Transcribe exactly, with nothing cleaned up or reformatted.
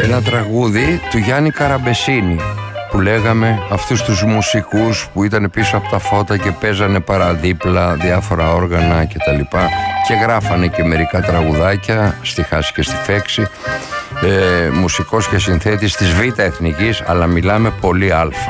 ένα τραγούδι του Γιάννη Καραμπεσίνη που λέγαμε αυτούς τους μουσικούς που ήταν πίσω από τα φώτα και παίζανε παραδίπλα διάφορα όργανα και τα λοιπά και γράφανε και μερικά τραγουδάκια στη Χάση και στη Φέξη, ε, μουσικός και συνθέτης της Β' Εθνικής, αλλά μιλάμε πολύ αλφα.